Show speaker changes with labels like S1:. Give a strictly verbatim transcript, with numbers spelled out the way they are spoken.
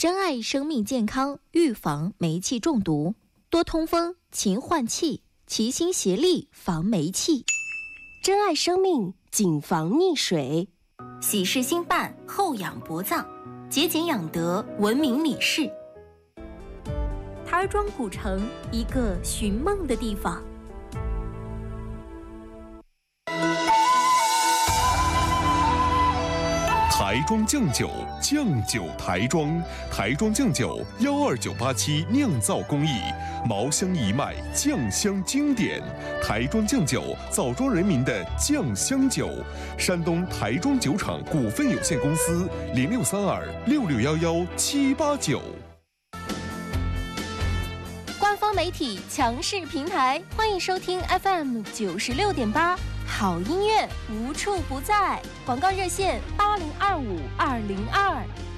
S1: 珍爱生命健康，预防煤气中毒。多通风，勤换气，齐心协力防煤气。
S2: 珍爱生命，谨防溺水。
S1: 喜事兴办，后养脖脏，节俭养德，文明理事。台庄古城，一个寻梦的地方。
S3: 台庄酱酒，酱酒台庄，台庄酱酒幺二九八七酿造工艺，毛香一脉，酱香经典。台庄酱酒，枣庄人民的酱香酒。山东台庄酒厂股份有限公司零六三二六六幺幺七八九。
S1: 官方媒体强势平台，欢迎收听 F M 九十六点八。好音乐无处不在，广告热线八零二五二零二。